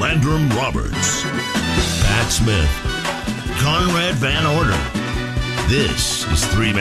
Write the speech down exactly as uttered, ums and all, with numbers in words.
Landrum Roberts, Pat Smith, Conrad Van Order. This is Three Man